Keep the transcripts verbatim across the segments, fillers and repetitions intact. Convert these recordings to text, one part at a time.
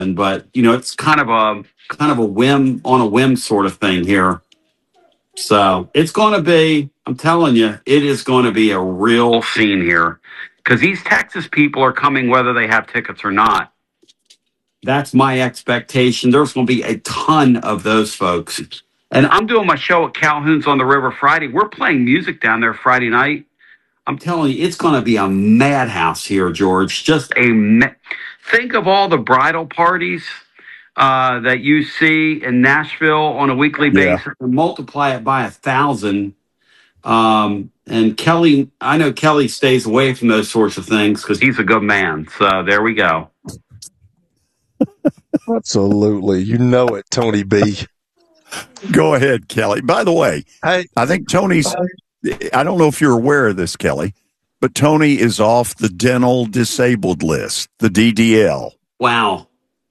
but you know, it's kind of a kind of a whim on a whim sort of thing here. So it's going to be, I'm telling you, it is going to be a real scene here because these Texas people are coming whether they have tickets or not. That's my expectation. There's going to be a ton of those folks. And I'm doing my show at Calhoun's on the River Friday. We're playing music down there Friday night. I'm telling you, it's going to be a madhouse here, George. Just a ma- think of all the bridal parties uh, that you see in Nashville on a weekly Yeah. basis and multiply it by a thousand. Um, and Kelly, I know Kelly stays away from those sorts of things because he's a good man. So there we go. Absolutely. You know it, Tony B. Go ahead, Kelly. By the way, Hey, I think Tony's, I don't know if you're aware of this, Kelly, but Tony is off the dental disabled list, the D D L. Wow.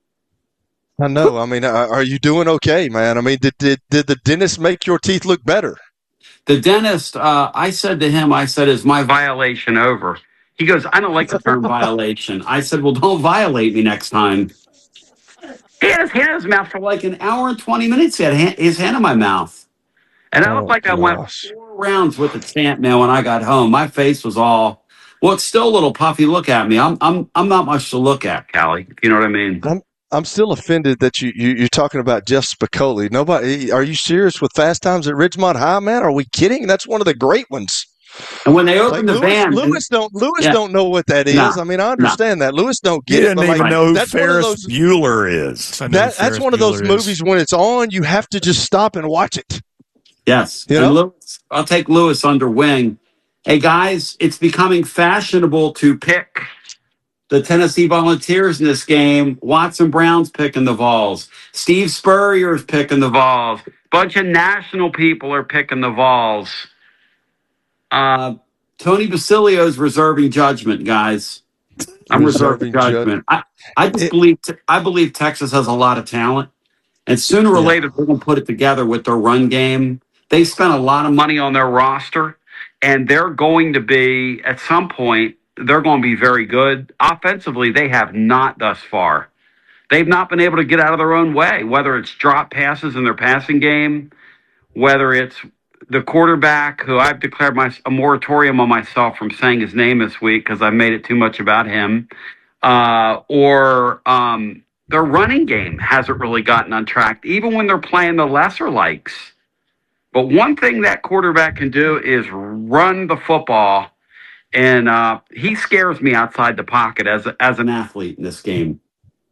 I know. I mean, are you doing okay, man? I mean, did did, did the dentist make your teeth look better? The dentist, uh, I said to him, I said, is my violation over? He goes, I don't like the term violation. I said, well, don't violate me next time. He had his hand in his mouth for like an hour and twenty minutes. He had hand, his hand in my mouth. And I looked Oh, like I went gosh. four rounds with the stamp mail when I got home. My face was all, well, it's still a little puffy. Look at me. I'm I'm I'm not much to look at, Callie. You know what I mean? I'm I'm still offended that you, you you're talking about Jeff Spicoli. Nobody, are you serious with Fast Times at Ridgemont High, man? Are we kidding? That's one of the great ones. And when they Like opened the Lewis, van, Lewis don't Lewis Yeah. don't know what that is. No. I mean, I understand that Lewis don't He get it. didn't But even like, know who that's one of Ferris those. Bueller is. I know That, who that's Ferris one of those Bueller is. movies when it's on, you have to just stop and watch it. yes. You And know? Lewis, I'll take Lewis under wing. Hey guys, it's becoming fashionable to pick the Tennessee Volunteers in this game. Watson Brown's picking the Vols. Steve Spurrier's picking the Vols. Bunch of national people are picking the Vols. Uh, Tony Basilio's reserving judgment, guys. I'm reserving, Reserving judge- judgment. I, I just It- believe I believe Texas has a lot of talent, and sooner or Yeah. later they're going to put it together with their run game. They spent a lot of money on their roster, and they're going to be at some point. They're going to be very good offensively. They have not thus far. They've not been able to get out of their own way, whether it's drop passes in their passing game, whether it's the quarterback who I've declared my, a moratorium on myself from saying his name this week because I made it too much about him, uh, or um, their running game hasn't really gotten on track, even when they're playing the lesser likes. But one thing that quarterback can do is run the football, and uh, he scares me outside the pocket as a, as an athlete in this game.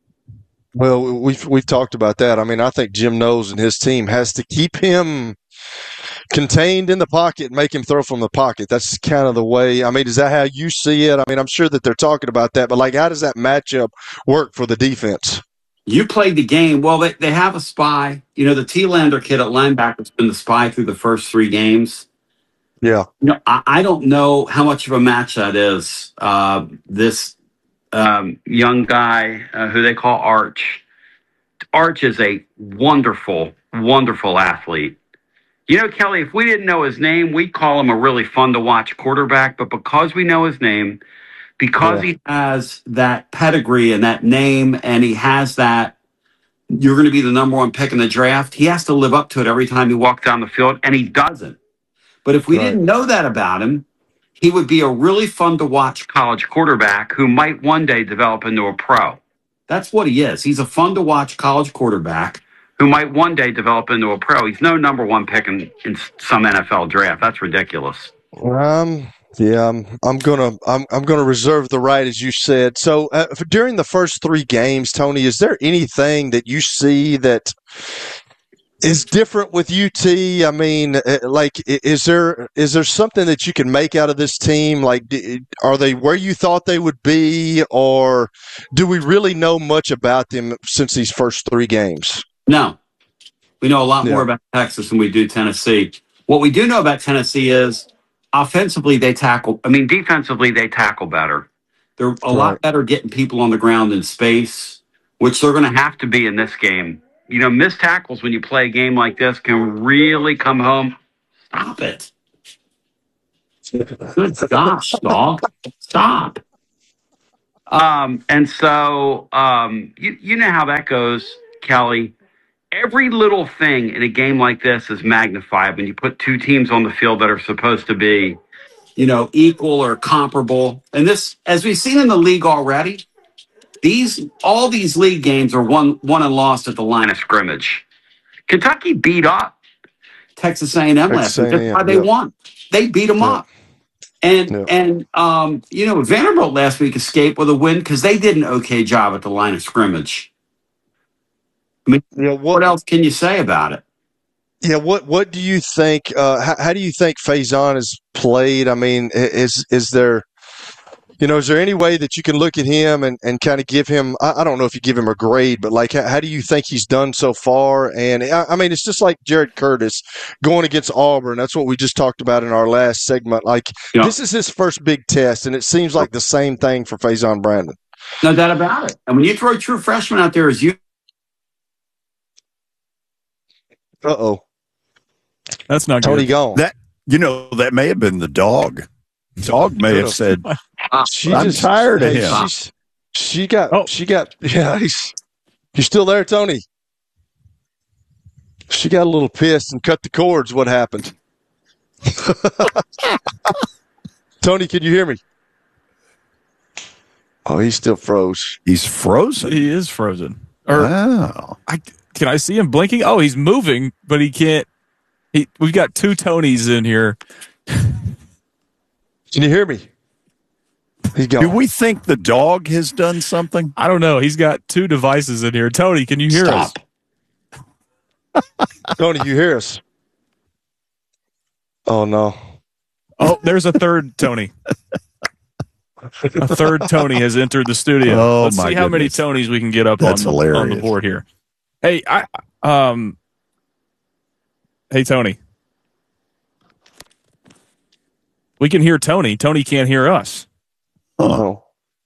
Well, we've we've talked about that. I mean, I think Jim Knowles and his team has to keep him contained in the pocket and make him throw from the pocket. That's kind of the way. I mean, is that how you see it? I mean, I'm sure that they're talking about that, but like, how does that matchup work for the defense? You played the game. Well, they, they have a spy. You know, the T-Lander kid at linebacker's been the spy through the first three games. Yeah. You know, I, I don't know how much of a match that is. Uh, this um, young guy uh, who they call Arch. Arch is a wonderful, wonderful athlete. You know, Kelly, if we didn't know his name, we'd call him a really fun to watch quarterback. But because we know his name, because Yeah. he has that pedigree and that name, and he has that, you're going to be the number one pick in the draft, he has to live up to it every time he walks down the field, and he doesn't. But if we Right. didn't know that about him, he would be a really fun to watch college quarterback who might one day develop into a pro. That's what he is. He's a fun to watch college quarterback who might one day develop into a pro. He's no number one pick in, in some N F L draft. That's ridiculous. Um. Yeah. I'm. I'm gonna. I'm. I'm gonna reserve the right, as you said. So uh, for, during the first three games, Tony, is there anything that you see that is different with U T? I mean, uh, like, i- is there is there something that you can make out of this team? Like, d- are they where you thought they would be, or do we really know much about them since these first three games? No, we know a lot Yeah. more about Texas than we do Tennessee. What we do know about Tennessee is offensively they tackle. I mean, defensively they tackle better. They're a lot Right. better getting people on the ground in space, which they're going to have to be in this game. You know, missed tackles when you play a game like this can really come home. Stop it. Good gosh, dog. Stop. Um, and so um, you, you know how that goes, Kelly. Every little thing in a game like this is magnified when you put two teams on the field that are supposed to be, you know, equal or comparable. And this, as we've seen in the league already, these all these league games are won, won and lost at the line of scrimmage. Kentucky beat up Texas A and M last Texas week. That's A and M, why they yep. won. They beat them Yep. up. And, Yep. and um, you know, Vanderbilt last week escaped with a win because they did an okay job at the line of scrimmage. I mean, Yeah, what what, else can you say about it? yeah, what, what do you think? Uh, how, how do you think Faison has played? I mean, i- is is there, you know, is there any way that you can look at him and, and kind of give him? I, I don't know if you give him a grade, but like, how, how do you think he's done so far? And I, I mean, it's just like Jared Curtis going against Auburn. That's what we just talked about in our last segment. Like, Yeah. this is his first big test, and it seems like the same thing for Faison Brandon. No doubt about it. And when you throw a true freshman out there as you, Uh oh, That's not Tony good. gone. That you know that may have been the dog. Dog may have said, She I'm just, tired of hey, him. she's- She got, Oh. she got, yeah, he's, you still there, Tony? She got a little pissed and cut the cords. What happened? Tony, can you hear me? Oh, he still froze. he's frozen. He is frozen. Or Wow. I, can I see him blinking? Oh, he's moving, but he can't. He, we've got two Tonys in here. Can you hear me? He's gone. Do we think the dog has done something? I don't know. He's got two devices in here. Tony, can you hear stop. us? Tony, you hear us? Oh, no. Oh, there's a third Tony. A third Tony has entered the studio. Oh, Let's my see how many goodness. Tonys we can get up That's on the, on the hilarious. board here. Hey, I um, hey Tony, we can hear Tony. Tony can't hear us. Huh. Oh.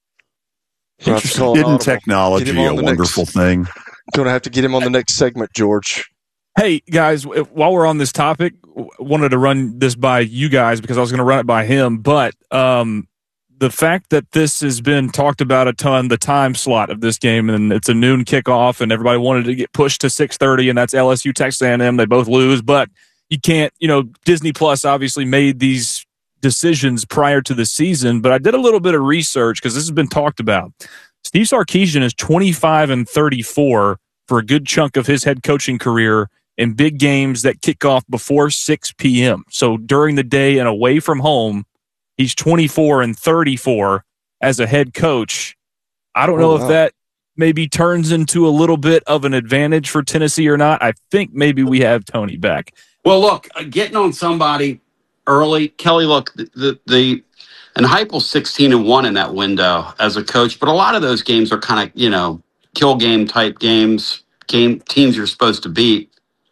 We'll have to call an Isn't audible. technology Get him on a the wonderful next- thing? Going to have to get him on the next segment, George. Hey guys, w- while we're on this topic, w- wanted to run this by you guys because I was going to run it by him, but um, the fact that this has been talked about a ton, the time slot of this game, and it's a noon kickoff, and everybody wanted to get pushed to six thirty, and that's L S U, Texas A and M. They both lose, but you can't. You know, Disney Plus obviously made these decisions prior to the season, but I did a little bit of research because this has been talked about. Steve Sarkisian is twenty-five and thirty-four for a good chunk of his head coaching career in big games that kick off before six p.m. So during the day and away from home, he's twenty-four and thirty-four as a head coach. I don't know Oh, if wow. that maybe turns into a little bit of an advantage for Tennessee or not. I think maybe we have Tony back. Well, look, uh, getting on somebody early, Kelly. Look, the the, the and Heupel's sixteen and one in that window as a coach, but a lot of those games are kind of you know kill game type games, game teams you're supposed to beat.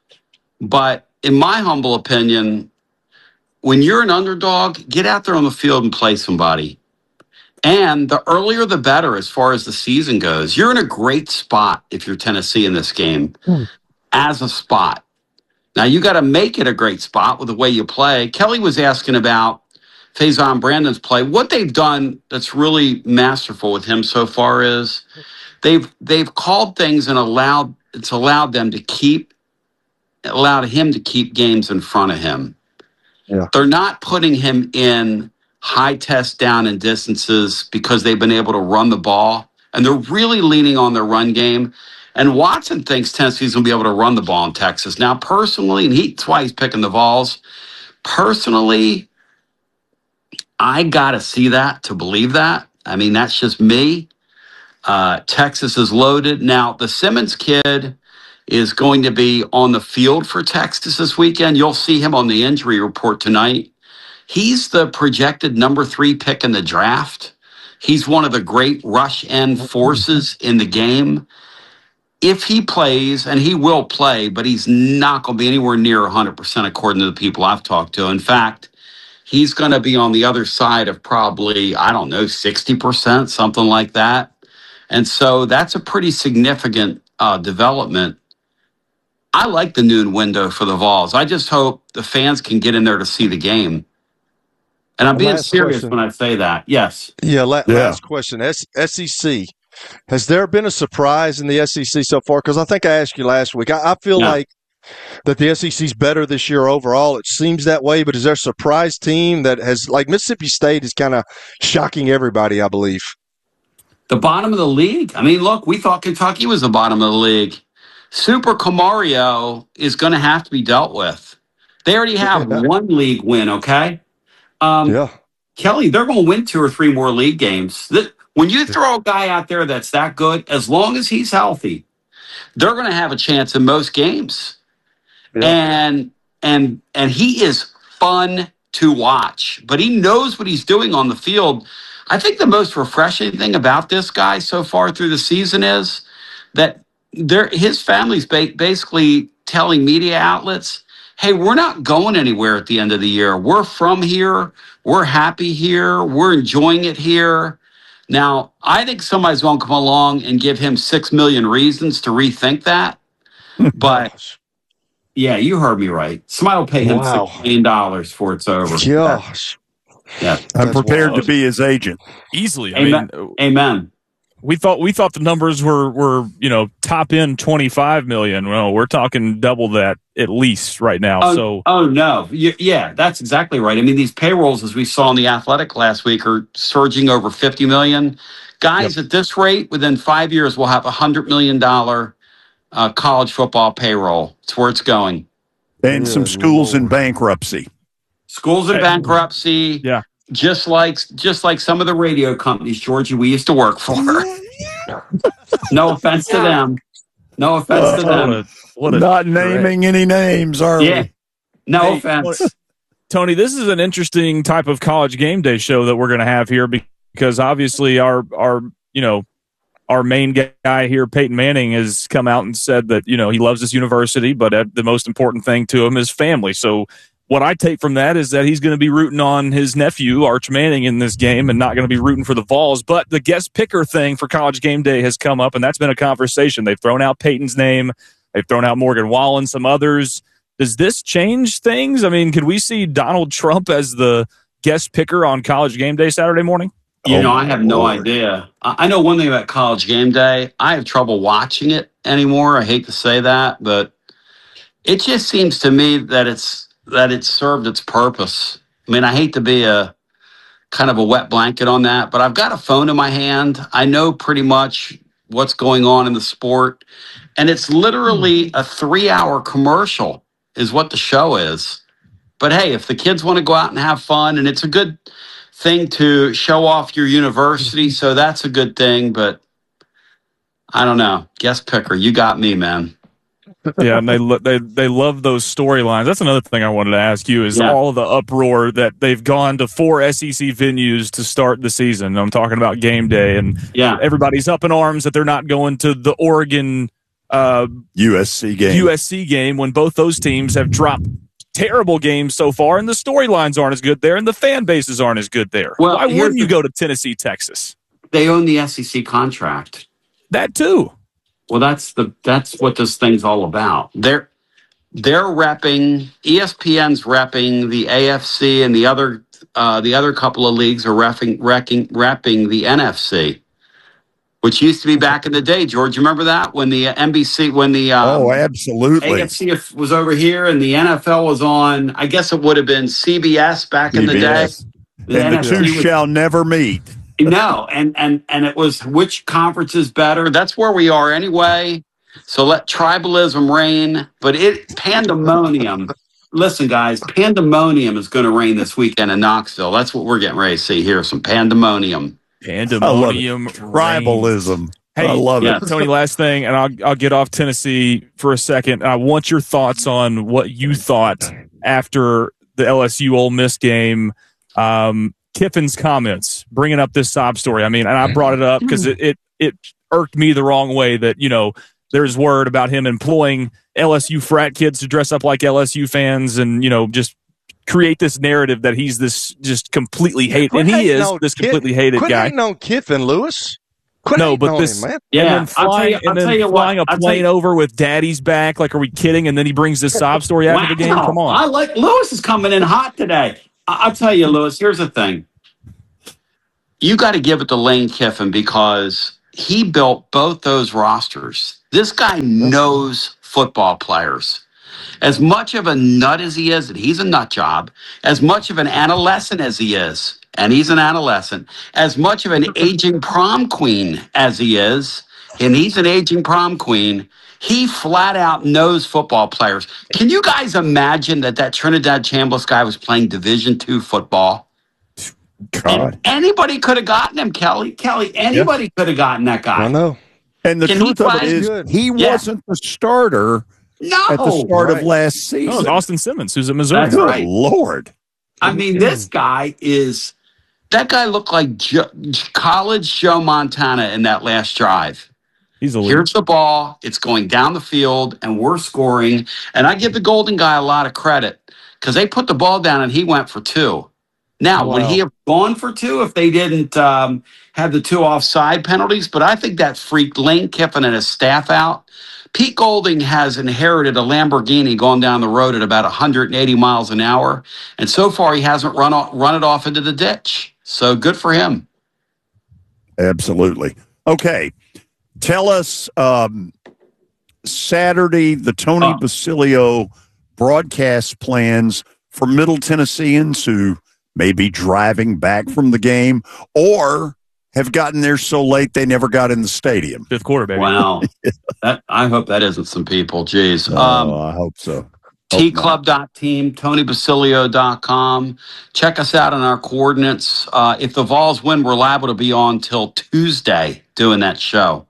But in my humble opinion, when you're an underdog, get out there on the field and play somebody. And the earlier the better as far as the season goes. You're in a great spot if you're Tennessee in this game as a spot. Now, you got to make it a great spot with the way you play. Kelly was asking about Faison Brandon's play. What they've done that's really masterful with him so far is they've they've called things and allowed it's allowed them to keep allowed him to keep games in front of him. Yeah. They're not putting him in high test down and distances because they've been able to run the ball, and they're really leaning on their run game. And Watson thinks Tennessee's going to be able to run the ball in Texas. Now, personally, and he, that's why he's picking the Vols. Personally, I got to see that to believe that. I mean, that's just me. Uh, Texas is loaded. Now, the Simmons kid is going to be on the field for Texas this weekend. You'll see him on the injury report tonight. He's the projected number three pick in the draft. He's one of the great rush end forces in the game. If he plays, and he will play, but he's not going to be anywhere near one hundred percent according to the people I've talked to. In fact, he's going to be on the other side of probably, I don't know, sixty percent, something like that. And so that's a pretty significant uh, development. I like the noon window for the Vols. I just hope the fans can get in there to see the game. And I'm being Last serious question. when I say that. Yes. Yeah, la- Yeah. last question. S- SEC. Has there been a surprise in the S E C so far? Because I think I asked you last week. I, I feel Yeah. like that the S E C is better this year overall. It seems that way, but is there a surprise team that has, like Mississippi State is kind of shocking everybody, I believe. The bottom of the league? I mean, look, we thought Kentucky was the bottom of the league. Super Camario is going to have to be dealt with. They already have Yeah. one league win, okay? Um, Yeah. Kelly, they're going to win two or three more league games. Th- When you throw a guy out there that's that good, as long as he's healthy, they're going to have a chance in most games. Yeah. And and and he is fun to watch, but he knows what he's doing on the field. I think the most refreshing thing about this guy so far through the season is that there his family's ba- basically telling media outlets, hey, we're not going anywhere at the end of the year. We're from here. We're happy here. We're enjoying it here. Now, I think somebody's going to come along and give him six million reasons to rethink that. But, yeah, you heard me right. Somebody will pay him Wow. six million dollars before it's over. Gosh. Yeah. I'm That's prepared wild. to be his agent. Easily. I Amen. mean, Amen. we thought we thought the numbers were were you know top end twenty-five million. Well, we're talking double that at least right now. Oh, so oh no. Y- Yeah, that's exactly right. I mean, these payrolls, as we saw in the Athletic last week, are surging over fifty million. Guys, at this rate, within five years, we'll have a hundred million dollar uh, college football payroll. It's where it's going. And some Good schools in Lord. bankruptcy. Schools in Hey. bankruptcy. Yeah. Just like just like some of the radio companies, Georgie, we used to work for. No offense to them. No offense to what them. a, what a Not naming any names, are Yeah. we? No Hey, offense. Tony, this is an interesting type of college game day show that we're going to have here because obviously our our you know our main guy here, Peyton Manning, has come out and said that you know he loves his university, but uh, the most important thing to him is family. So what I take from that is that he's going to be rooting on his nephew, Arch Manning, in this game and not going to be rooting for the Vols. But the guest picker thing for College Game Day has come up, and that's been a conversation. They've thrown out Peyton's name. They've thrown out Morgan Wallen, some others. Does this change things? I mean, could we see Donald Trump as the guest picker on College Game Day Saturday morning? You Oh, know, my I have no Lord. idea. I I know one thing about College Game Day. I have trouble watching it anymore. I hate to say that, but it just seems to me that it's that it's served its purpose. I mean, I hate to be a kind of a wet blanket on that, but I've got a phone in my hand. I know pretty much what's going on in the sport, and it's literally a three-hour commercial is what the show is. But hey, if the kids want to go out and have fun, and it's a good thing to show off your university, so that's a good thing. But I don't know. Guest picker, you got me, man. Yeah, and they lo- they they love those storylines. That's another thing I wanted to ask you is Yeah. all of the uproar that they've gone to four S E C venues to start the season. I'm talking about Game Day, and Yeah. everybody's up in arms that they're not going to the Oregon uh, U S C game. U S C game when both those teams have dropped terrible games so far, and the storylines aren't as good there, and the fan bases aren't as good there. Well, Why here's wouldn't you the- go to Tennessee, Texas? They own the S E C contract. That too. Well, that's the that's what this thing's all about. They're they're repping E S P N's repping the A F C, and the other uh, the other couple of leagues are repping repping, repping the N F C, which used to be back in the day. George, you remember that when the N B C when the um, Oh, absolutely. A F C was over here and the N F L was on? I guess it would have been C B S back in the day. C B S. The And the N F C two was- shall never meet. No, and and and it was which conference is better. That's where we are anyway. So let tribalism reign. But it pandemonium. Listen, guys, pandemonium is going to reign this weekend in Knoxville. That's what we're getting ready to see here. Some pandemonium. Pandemonium. reigns. Tribalism. Hey, I love yeah. it. Tony, last thing, and I'll I'll get off Tennessee for a second. I want your thoughts on what you thought after the L S U Ole Miss game. Um, Kiffin's comments, bringing up this sob story. I mean, and I brought it up because it, it it irked me the wrong way that you know there's word about him employing L S U frat kids to dress up like L S U fans, and you know just create this narrative that he's this just completely hate, Quit and he hating is on this Kif- completely hated Quit guy. hating on Kiffin, Lewis. Quit No, hating but on this- him, man. Yeah, and then I'll tell flying, you, I'll and then tell you flying what, a I'll tell plane you- over with Daddy's back. Like, are we kidding? And then he brings this sob story after the game. Come I on. like Lewis is coming in hot today. I'll tell you, Lewis, here's the thing. You got to give it to Lane Kiffin because he built both those rosters. This guy knows football players. As much of a nut as he is, and he's a nut job, as much of an adolescent as he is, and he's an adolescent, as much of an aging prom queen as he is, and he's an aging prom queen, he flat out knows football players. Can you guys imagine that that Trinidad Chambliss guy was playing Division two football? God. And anybody could have gotten him, Kelly. Kelly, anybody yep. could have gotten that guy. I know. And the Can truth of it is, good? he yeah. wasn't the starter no. at the start right. of last season. No, it was Austin Simmons, who's at Missouri. That's Good right. Lord. I mean, this guy is – that guy looked like Joe, college Joe Montana in that last drive. He's a Here's the ball. It's going down the field, and we're scoring. And I give the Golden guy a lot of credit because they put the ball down, and he went for two. Now, wow. would he have gone for two if they didn't um, have the two offside penalties? But I think that freaked Lane Kiffin and his staff out. Pete Golding has inherited a Lamborghini going down the road at about one hundred eighty miles an hour. And so far, he hasn't run, off, run it off into the ditch. So good for him. Absolutely. Okay. Tell us um, Saturday, the Tony oh. Basilio broadcast plans for Middle Tennesseans who may be driving back from the game or have gotten there so late they never got in the stadium. Fifth quarter, baby. Wow. that, I hope that isn't some people. Jeez. Oh, um, I hope so. T club dot team, Tony Basilio dot com. Check us out on our coordinates. Uh, if the Vols win, we're liable to be on till Tuesday doing that show.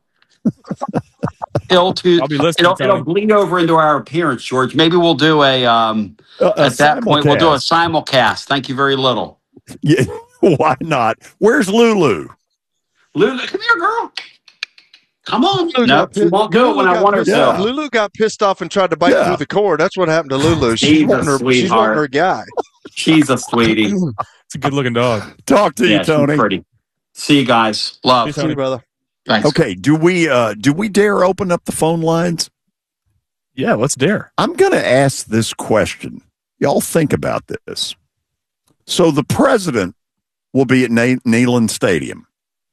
It'll, to, I'll be listening, it'll, it'll bleed over into our appearance, George. Maybe we'll do a, um, uh, a at that simulcast. point, we'll do a simulcast. Thank you very little. Yeah, why not? Where's Lulu? Lulu, come here, girl. Come on. Lulu No, she won't do it when I want her to. to. Lulu got pissed off and tried to bite yeah. through the cord. That's what happened to Lulu. She's She's wanting a her, she's wanting her guy. She's a sweetie. It's a good-looking dog. Talk to yeah, you, Tony. She's pretty. See you guys. Love. See you, brother. Thanks. Okay, do we uh, do we dare open up the phone lines? Yeah, let's dare. I'm going to ask this question. Y'all think about this. So the president will be at Na- Neyland Stadium.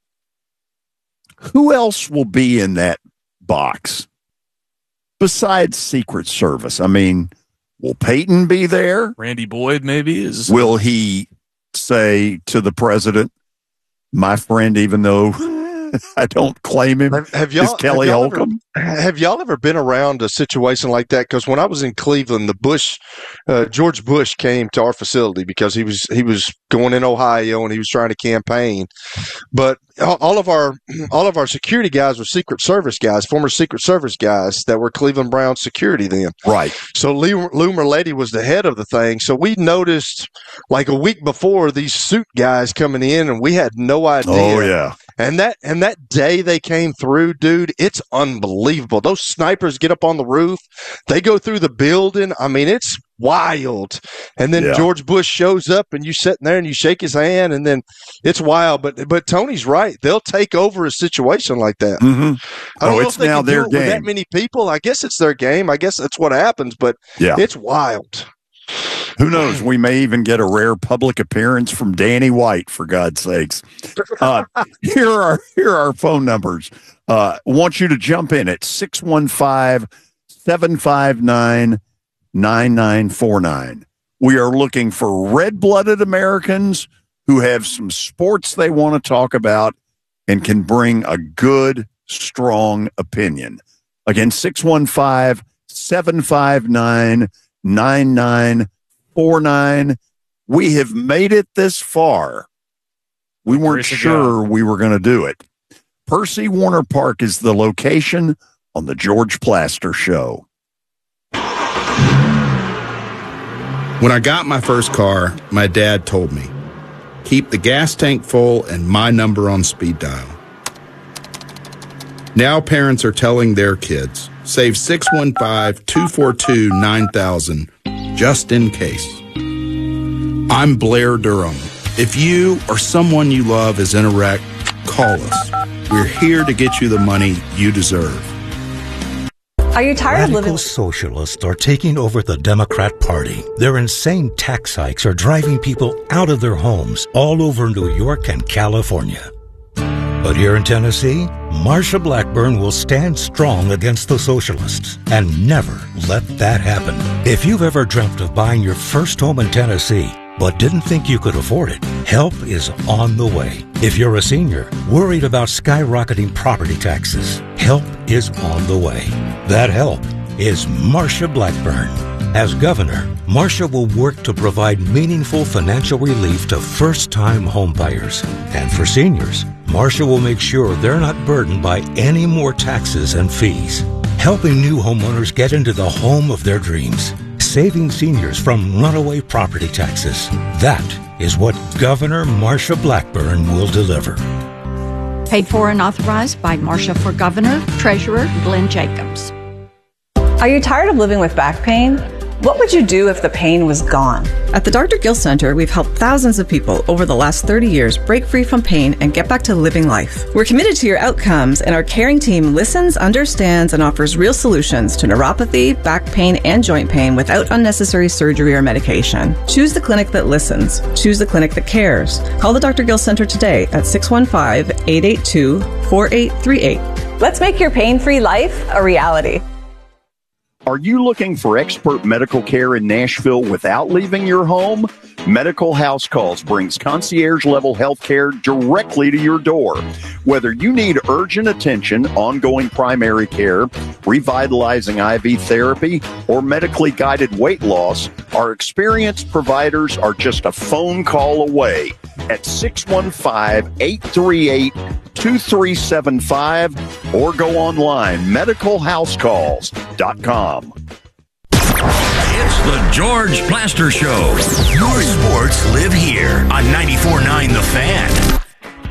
Who else will be in that box besides Secret Service? I mean, will Peyton be there? Randy Boyd maybe is. Will he say to the president, my friend, even though I don't claim him, have, have y'all, is Kelly have y'all Holcomb? Ever, have y'all ever been around a situation like that? Because when I was in Cleveland, the Bush, uh, George Bush came to our facility because he was he was going in Ohio and he was trying to campaign. But all of our all of our security guys were Secret Service guys, former Secret Service guys that were Cleveland Browns security then. Right. So Lou, Lou Merlady was the head of the thing. So we noticed like a week before these suit guys coming in, and we had no idea. Oh yeah. And that and that day they came through, dude, it's unbelievable. Those snipers get up on the roof. They go through the building. I mean, it's wild. And then yeah. George Bush shows up and you sitting there and you shake his hand, and then it's wild. But but Tony's right. They'll take over a situation like that. Mm-hmm. I don't oh, know it's if they now can their do it game. with that many people. I guess it's their game. I guess that's what happens, but yeah. it's wild. Who knows? We may even get a rare public appearance from Danny White, for God's sakes. Uh, here are here are our phone numbers. Uh, want you to jump in at six one five, seven five nine, nine nine four nine. We are looking for red-blooded Americans who have some sports they want to talk about and can bring a good, strong opinion. Again, six one five, seven five nine, nine nine four nine. We have made it this far. We weren't sure we were going to do it. Percy Warner Park is the location on the George Plaster Show. When I got my first car, my dad told me, keep the gas tank full and my number on speed dial. Now parents are telling their kids, save six one five, two four two, nine thousand just in case. I'm Blair Durham. If you or someone you love is in a wreck, call us. We're here to get you the money you deserve. Are you tired Radical of living? Socialists are taking over the Democrat Party. Their insane tax hikes are driving people out of their homes all over New York and California. But here in Tennessee, Marsha Blackburn will stand strong against the socialists and never let that happen. If you've ever dreamt of buying your first home in Tennessee, but didn't think you could afford it, help is on the way. If you're a senior, worried about skyrocketing property taxes, help is on the way. That help is Marsha Blackburn. As governor, Marsha will work to provide meaningful financial relief to first-time homebuyers. And for seniors, Marsha will make sure they're not burdened by any more taxes and fees, helping new homeowners get into the home of their dreams, saving seniors from runaway property taxes. That is what Governor Marsha Blackburn will deliver. Paid for and authorized by Marsha for Governor, Treasurer Glenn Jacobs. Are you tired of living with back pain? What would you do if the pain was gone? At the Doctor Gill Center, we've helped thousands of people over the last thirty years break free from pain and get back to living life. We're committed to your outcomes, and our caring team listens, understands, and offers real solutions to neuropathy, back pain, and joint pain without unnecessary surgery or medication. Choose the clinic that listens. Choose the clinic that cares. Call the Doctor Gill Center today at six one five, eight eight two, four eight three eight. Let's make your pain-free life a reality. Are you looking for expert medical care in Nashville without leaving your home? Medical House Calls brings concierge-level health care directly to your door. Whether you need urgent attention, ongoing primary care, revitalizing I V therapy, or medically guided weight loss, our experienced providers are just a phone call away at six one five, eight three eight, two three seven five or go online, medical house calls dot com. It's the George Plaster Show. Your sports live here on ninety-four point nine The Fan.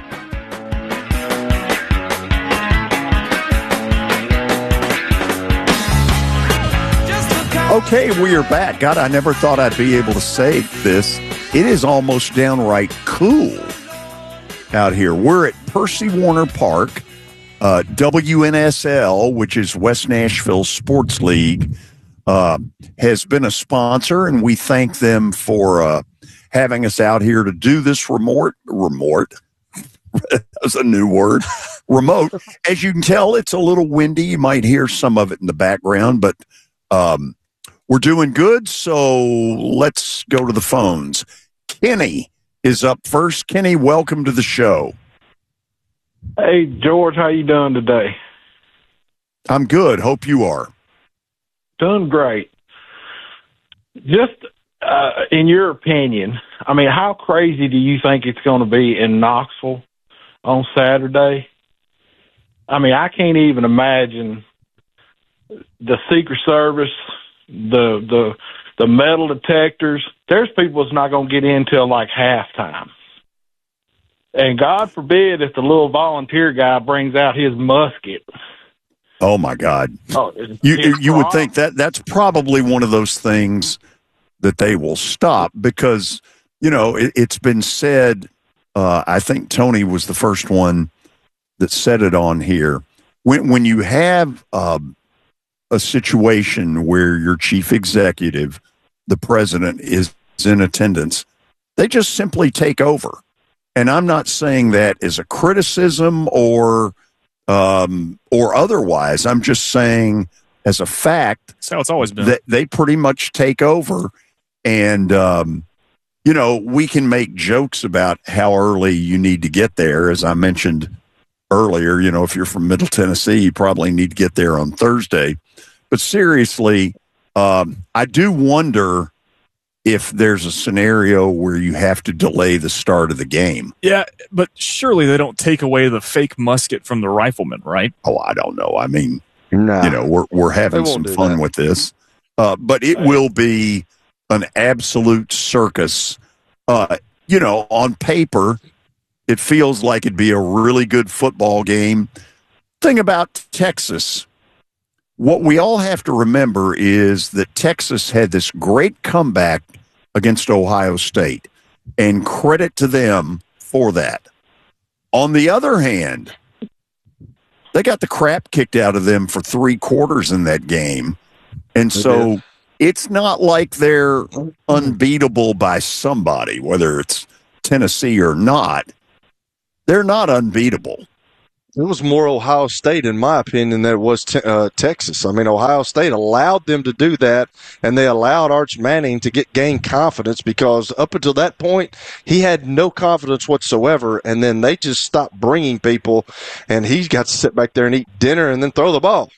Okay, we are back. God, I never thought I'd be able to say this. It is almost downright cool out here. We're at Percy Warner Park. Uh, W N S L, which is West Nashville Sports League, uh, has been a sponsor, and we thank them for uh, having us out here to do this remote. Remote. That's a new word. Remote. As you can tell, it's a little windy. You might hear some of it in the background, but um, we're doing good, so let's go to the phones. Kenny is up first. Kenny, welcome to the show. Hey, George, how you doing today? I'm good. Hope you are. Doing great. Just uh, in your opinion, I mean, how crazy do you think it's going to be in Knoxville on Saturday? I mean, I can't even imagine the Secret Service, the the the metal detectors. There's people that's not going to get in till like halftime. And God forbid if the little volunteer guy brings out his musket. Oh my God! Oh, you you would think that that's probably one of those things that they will stop because you know it, it's been said. Uh, I think Tony was the first one that said it on here. When when you have um, a situation where your chief executive, the president, is in attendance, they just simply take over. And I'm not saying that as a criticism or um, or otherwise. I'm just saying as a fact. That's how it's always been. That they pretty much take over. And, um, you know, we can make jokes about how early you need to get there. As I mentioned earlier, you know, if you're from Middle Tennessee, you probably need to get there on Thursday. But seriously, um, I do wonder if there's a scenario where you have to delay the start of the game. Yeah, but surely they don't take away the fake musket from the rifleman, right? Oh, I don't know. I mean, nah. you know, we're we're having some fun that. with this. Uh, but it will be an absolute circus. Uh, you know, on paper, it feels like it'd be a really good football game. Thing about Texas, what we all have to remember is that Texas had this great comeback against Ohio State, and credit to them for that. On the other hand, They got the crap kicked out of them for three quarters in that game. And They so did. it's not like they're unbeatable by somebody, whether it's Tennessee or not. They're not unbeatable. It was more Ohio State, in my opinion, than it was te- uh, Texas. I mean, Ohio State allowed them to do that, and they allowed Arch Manning to get gain confidence because up until that point, he had no confidence whatsoever, and then they just stopped bringing people, and he got to sit back there and eat dinner and then throw the ball.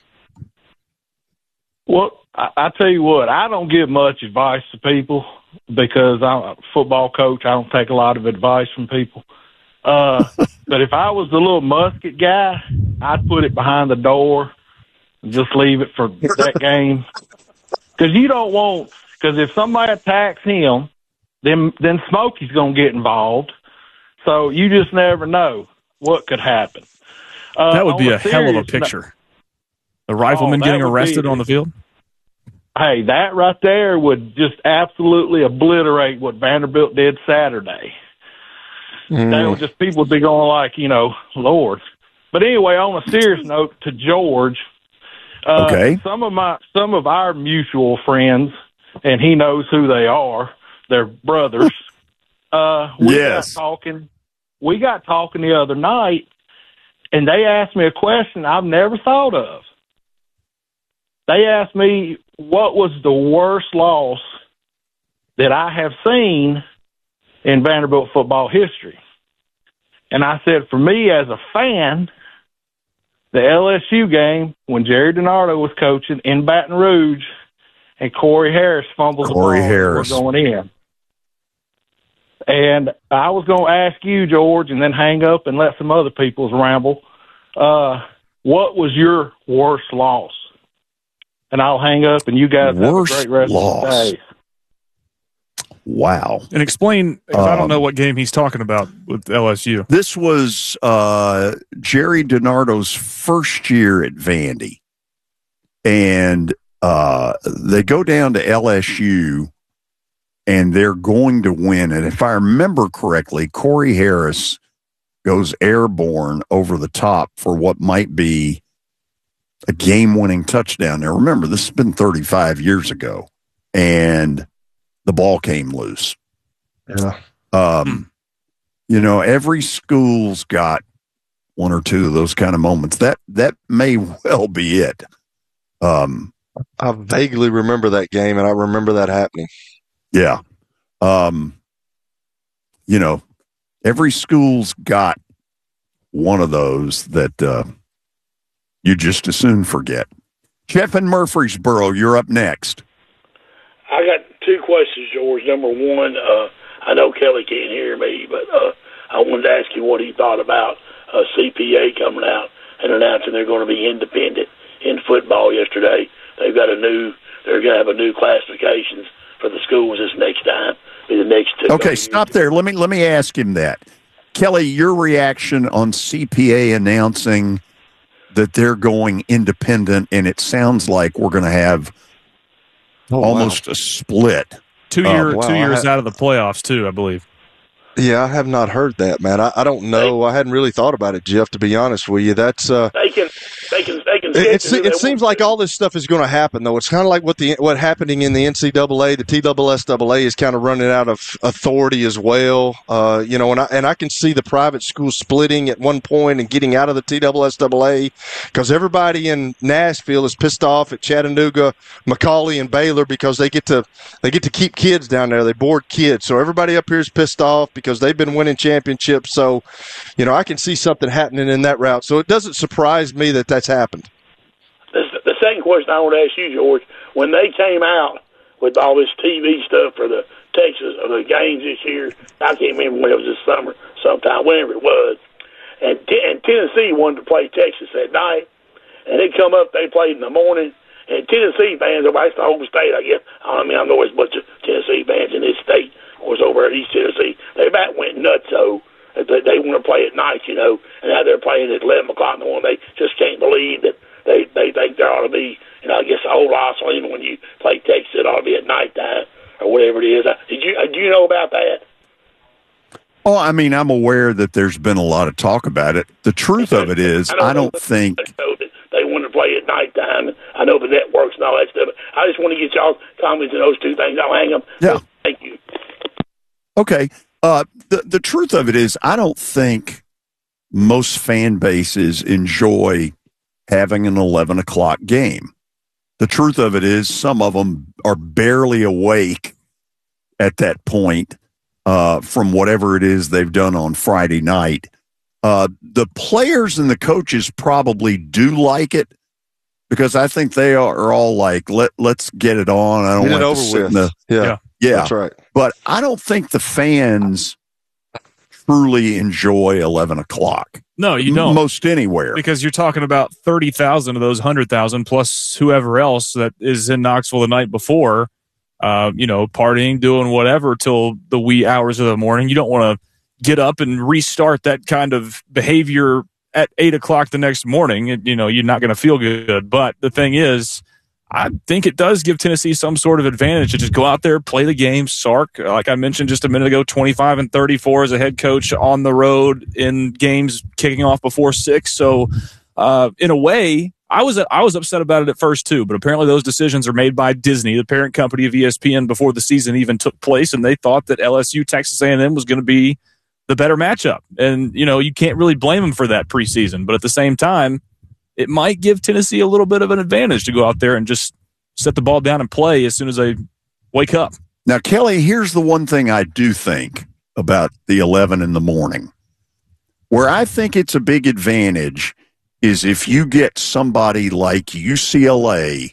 Well, I, I tell you what, I don't give much advice to people because I'm a football coach. I don't take a lot of advice from people. Uh, but if I was the little musket guy, I'd put it behind the door and just leave it for that game. Because you don't want, because if somebody attacks him, then then Smokey's going to get involved. So you just never know what could happen. Uh, That would be on a hell of a serious picture. The rifleman Oh, that getting would arrested be- on the field? Hey, that right there would just absolutely obliterate what Vanderbilt did Saturday. Mm. That would just, people would be going like, you know, Lord. But anyway, on a serious note, to George, uh, Okay. some of my, some of our mutual friends, and he knows who they are, they're brothers. Uh, we Yes. got talking, we got talking the other night, and they asked me a question I've never thought of. They asked me what was the worst loss that I have seen in Vanderbilt football history. And I said, for me as a fan, the L S U game when Jerry DiNardo was coaching in Baton Rouge and Corey Harris fumbles Corey the ball Harris. and we're going in. And I was going to ask you, George, and then hang up and let some other people's ramble. Uh, what was your worst loss? And I'll hang up, and you guys Worst have a great rest loss. of the day. Wow. And explain, because I don't Um, know what game he's talking about with L S U. This was uh, Jerry DiNardo's first year at Vandy. And uh, they go down to L S U, and they're going to win. And if I remember correctly, Corey Harris goes airborne over the top for what might be a game-winning touchdown. Now, remember, this has been thirty-five years ago, and the ball came loose. Yeah. Um, you know, every school's got one or two of those kind of moments. That that may well be it. Um, I vaguely remember that game, and I remember that happening. yeah. Um, you know, every school's got one of those that uh, you just as soon forget. Jeff in Murfreesboro, you're up next. I got two questions, George. Number one, uh, I know Kelly can't hear me, but uh, I wanted to ask you what he thought about uh, C P A coming out and announcing they're going to be independent in football yesterday. They've got a new, they're going to have a new classifications for the schools this next time. Be the next two. Okay, stop there. Let me let me ask him that. Kelly, your reaction on C P A announcing that they're going independent, and it sounds like we're going to have Oh, almost a split. Two Uh, year, wow, two I years ha- out of the playoffs too, I believe. Yeah, I have not heard that, man. I, I don't know. I hadn't really thought about it, Jeff, to be honest with you. That's uh, They can, they can, they can. It, it, schedule se- who they it seems want like to. all this stuff is going to happen, though. It's kind of like what the what happening in the N C double A. The T S S A is kind of running out of authority as well. Uh, you know, and I and I can see the private schools splitting at one point and getting out of the T S S A because everybody in Nashville is pissed off at Chattanooga, McCallie, and Baylor because they get to they get to keep kids down there. They board kids, so everybody up here is pissed off because they've been winning championships. So, you know, I can see something happening in that route. So it doesn't surprise me that that's happened. The, the second question I want to ask you, George, when they came out with all this T V stuff for the Texas or the games this year, I can't remember when it was this summer, sometime, whenever it was, and, T- and Tennessee wanted to play Texas that night, and they come up, they played in the morning, and Tennessee fans, everybody's the whole state, I guess. I mean, I know there's a bunch of Tennessee fans in this state, of course, over at East Tennessee. They about went nuts, so they, they want to play at night, you know, and now they're playing at eleven o'clock in the morning. They just can't believe that they, they think there ought to be, you know, I guess the whole Osceola, when you play Texas, it ought to be at nighttime or whatever it is. Did you, do you know about that? Oh, I mean, I'm aware that there's been a lot of talk about it. The truth of it is, I don't think they want to play at nighttime. I know the networks and all that stuff. I just want to get y'all's comments on those two things. I'll hang them. Yeah. Thank you. Okay. Uh, the the truth of it is, I don't think most fan bases enjoy having an eleven o'clock game. The truth of it is, some of them are barely awake at that point uh, from whatever it is they've done on Friday night. Uh, the players and the coaches probably do like it because I think they are all like, Let, let's get it on. I don't Get want it to over sit in with. the, Yeah. yeah. Yeah. That's right. But I don't think the fans truly enjoy eleven o'clock. No, you don't. Most anywhere. Because you're talking about thirty thousand of those one hundred thousand plus whoever else that is in Knoxville the night before, uh, you know, partying, doing whatever till the wee hours of the morning. You don't want to get up and restart that kind of behavior at eight o'clock the next morning. It, you know, you're not going to feel good. But the thing is, I think it does give Tennessee some sort of advantage to just go out there, play the game. Sark, like I mentioned just a minute ago, twenty-five and thirty-four as a head coach on the road in games kicking off before six. So, uh, in a way, I was I was upset about it at first too. But apparently, those decisions are made by Disney, the parent company of E S P N, before the season even took place, and they thought that L S U Texas A and M was going to be the better matchup. And you know, you can't really blame them for that preseason. But at the same time, it might give Tennessee a little bit of an advantage to go out there and just set the ball down and play as soon as they wake up. Now, Kelly, here's the one thing I do think about the eleven in the morning. Where I think it's a big advantage is if you get somebody like U C L A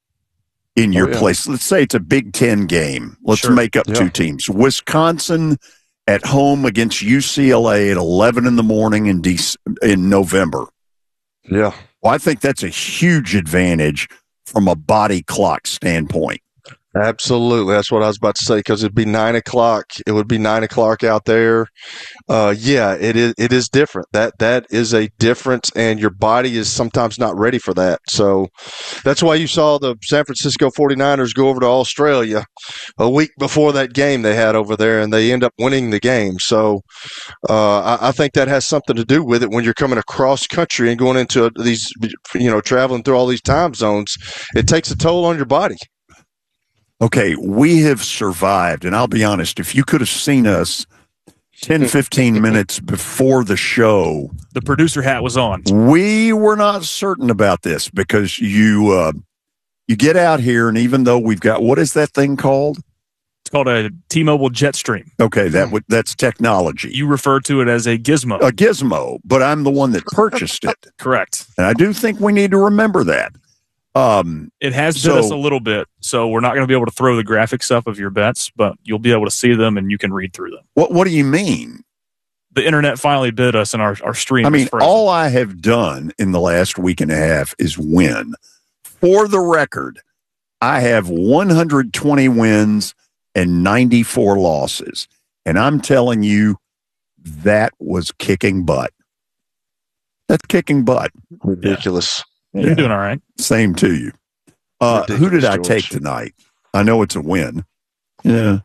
in your oh, yeah. place. Let's say it's a Big Ten game. Let's Sure. make up Yeah. two teams. Wisconsin at home against U C L A at eleven in the morning in Dec- in November. Yeah. Well, I think that's a huge advantage from a body clock standpoint. Absolutely. That's what I was about to say, because it'd be nine o'clock. It would be nine o'clock out there. Uh, yeah, it is, it is different. That, that is a difference, and your body is sometimes not ready for that. So that's why you saw the San Francisco forty-niners go over to Australia a week before that game they had over there, and they end up winning the game. So uh, I, I think that has something to do with it when you're coming across country and going into these, you know, traveling through all these time zones. It takes a toll on your body. Okay, we have survived, and I'll be honest, if you could have seen us ten, fifteen minutes before the show, the producer hat was on. We were not certain about this because you uh, you get out here, and even though we've got, what is that thing called? It's called a T-Mobile Jetstream. Okay, that would that's technology. You refer to it as a gizmo. A gizmo, but I'm the one that purchased it. Correct. And I do think we need to remember that. Um, it has bit so, us a little bit, so we're not going to be able to throw the graphics up of your bets, but you'll be able to see them and you can read through them. What What do you mean? The internet finally bid us, and our our stream. I mean, is frozen. all I have done in the last week and a half is win. For the record, I have one hundred twenty wins and ninety-four losses, and I'm telling you, that was kicking butt. That's kicking butt. Ridiculous. Yeah. You're doing all right. Same to you. Uh, who did I George. take tonight? I know it's a win. Yeah.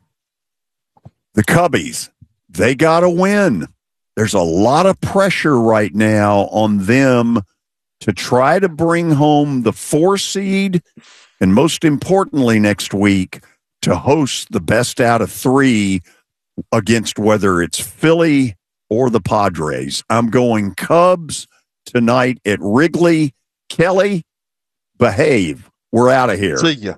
The Cubbies, they got a win. There's a lot of pressure right now on them to try to bring home the four seed, and most importantly, next week, to host the best out of three against whether it's Philly or the Padres. I'm going Cubs tonight at Wrigley. Kelly, behave. We're out of here. See ya.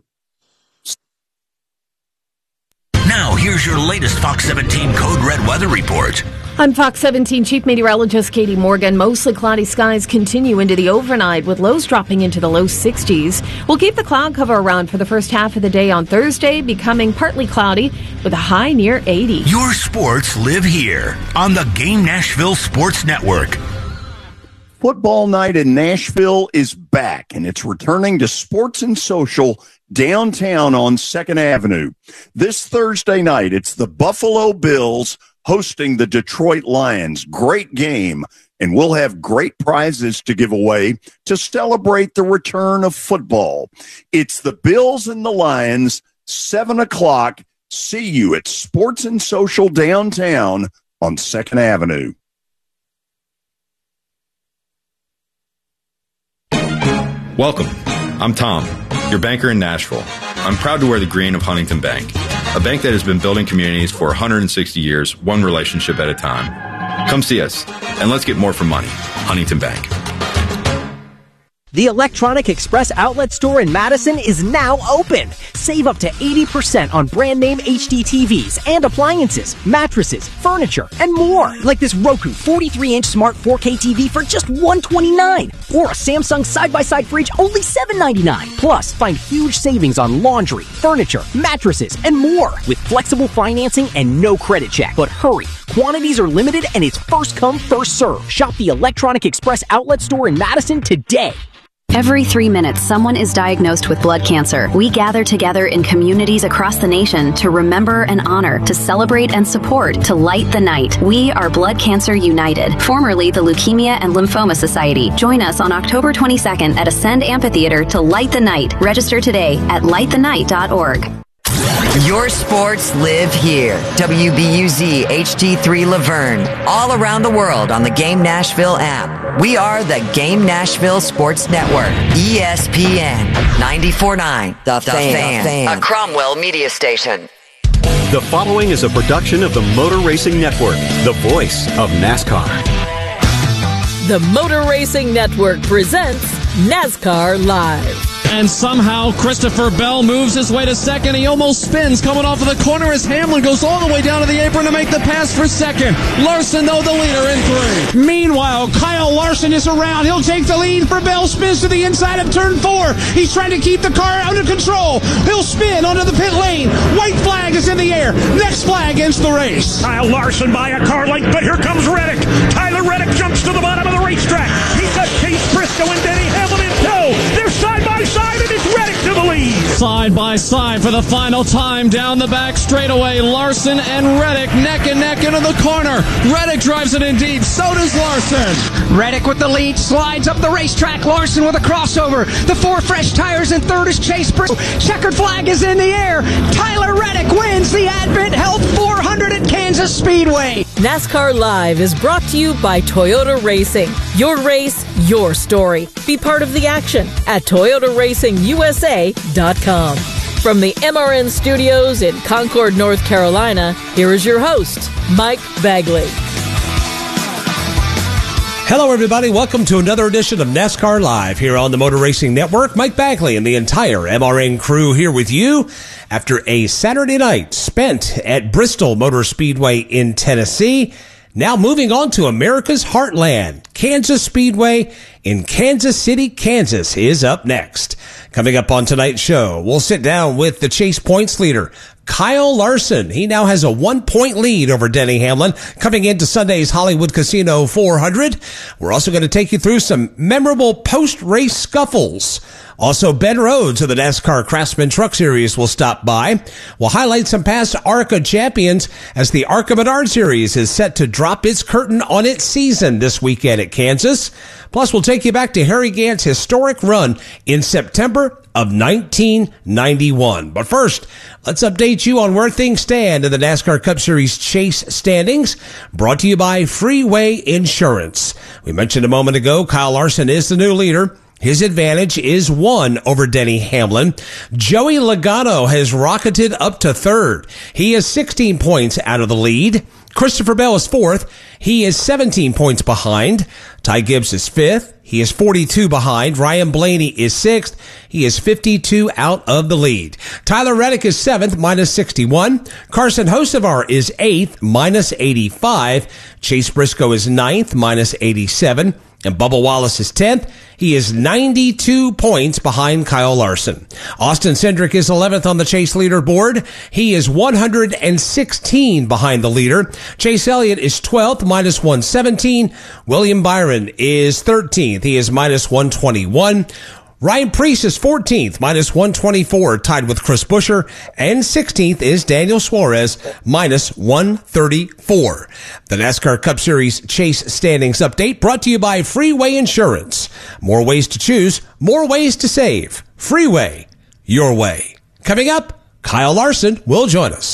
Now, here's your latest Fox seventeen Code Red weather report. I'm Fox seventeen Chief Meteorologist Katie Morgan. Mostly cloudy skies continue into the overnight with lows dropping into the low sixties. We'll keep the cloud cover around for the first half of the day on Thursday, becoming partly cloudy with a high near eighty. Your sports live here on the Game Nashville Sports Network. Football night in Nashville is back, and it's returning to Sports and Social downtown on second Avenue. This Thursday night, it's the Buffalo Bills hosting the Detroit Lions. Great game, and we'll have great prizes to give away to celebrate the return of football. It's the Bills and the Lions, seven o'clock. See you at Sports and Social downtown on Second Avenue. Welcome. I'm Tom, your banker in Nashville. I'm proud to wear the green of Huntington Bank, a bank that has been building communities for one hundred sixty years, one relationship at a time. Come see us, and let's get more for money. Huntington Bank. The Electronic Express outlet store in Madison is now open. Save up to eighty percent on brand name H D T Vs and appliances, mattresses, furniture, and more. Like this Roku forty-three inch smart four K T V for just one hundred twenty-nine dollars. Or a Samsung side-by-side fridge only seven ninety-nine. Plus, find huge savings on laundry, furniture, mattresses, and more. With flexible financing and no credit check. But hurry, quantities are limited and it's first come, first serve. Shop the Electronic Express outlet store in Madison today. Every three minutes, someone is diagnosed with blood cancer. We gather together in communities across the nation to remember and honor, to celebrate and support, to light the night. We are Blood Cancer United, formerly the Leukemia and Lymphoma Society. Join us on October twenty-second at Ascend Amphitheater to light the night. Register today at light the night dot org. Your sports live here. W B U Z H D three Laverne. All around the world on the Game Nashville app. We are the Game Nashville Sports Network. E S P N ninety-four point nine. The, the fan. fan. A Cromwell media station. The following is a production of the Motor Racing Network, the voice of NASCAR. The Motor Racing Network presents NASCAR Live. And somehow Christopher Bell moves his way to second. He almost spins coming off of the corner as Hamlin goes all the way down to the apron to make the pass for second. Larson, though, the leader in three. Meanwhile, Kyle Larson is around. He'll take the lead for Bell. Spins to the inside of turn four. He's trying to keep the car under control. He'll spin onto the pit lane. White flag is in the air. Next flag ends the race. Kyle Larson by a car length, but here comes Reddick. Tyler Reddick jumps to the bottom of the racetrack. He's got Chase Briscoe and Denny Hamlin in tow. They're side by side, and it's Reddick to the lead. Side by side for the final time down the back straightaway. Larson and Reddick neck and neck into the corner. Reddick drives it indeed. So does Larson. Reddick with the lead slides up the racetrack. Larson with a crossover. The four fresh tires in third is Chase Briscoe. Checkered flag is in the air. Tyler Reddick wins the Advent Health four hundred at Kansas Speedway. NASCAR Live is brought to you by Toyota Racing. Your race, your story. Be part of the action at Toyota Racing U S A dot com. From the M R N studios in Concord, North Carolina, here is your host, Mike Bagley. Hello, everybody. Welcome to another edition of NASCAR Live here on the Motor Racing Network. Mike Bagley and the entire M R N crew here with you after a Saturday night spent at Bristol Motor Speedway in Tennessee. Now moving on to America's heartland. Kansas Speedway in Kansas City, Kansas is up next. Coming up on tonight's show, we'll sit down with the chase points leader, Kyle Larson. He now has a one-point lead over Denny Hamlin coming into Sunday's Hollywood Casino four hundred. We're also going to take you through some memorable post-race scuffles. Also, Ben Rhodes of the NASCAR Craftsman Truck Series will stop by. We'll highlight some past ARCA champions as the ARCA Menard Series is set to drop its curtain on its season this weekend at Kansas. Plus, we'll take you back to Harry Gant's historic run in September of nineteen ninety-one. But first, let's update you on where things stand in the NASCAR Cup Series chase standings, brought to you by Freeway Insurance. We mentioned a moment ago, Kyle Larson is the new leader. His advantage is one over Denny Hamlin. Joey Logano has rocketed up to third. He is sixteen points out of the lead. Christopher Bell is fourth. He is seventeen points behind. Ty Gibbs is fifth. He is forty-two behind. Ryan Blaney is sixth. He is fifty-two out of the lead. Tyler Reddick is seventh, minus sixty-one. Carson Hocevar is eighth, minus eighty-five. Chase Briscoe is ninth, minus eighty-seven. And Bubba Wallace is tenth. He is ninety-two points behind Kyle Larson. Austin Cindric is eleventh on the chase leaderboard. He is one hundred sixteen behind the leader. Chase Elliott is twelfth, minus one seventeen. William Byron is thirteenth. He is minus one twenty-one. Ryan Preece is fourteenth, minus one twenty-four, tied with Chris Buescher, and sixteenth is Daniel Suarez, minus one thirty-four. The NASCAR Cup Series Chase Standings Update brought to you by Freeway Insurance. More ways to choose, more ways to save. Freeway, your way. Coming up, Kyle Larson will join us.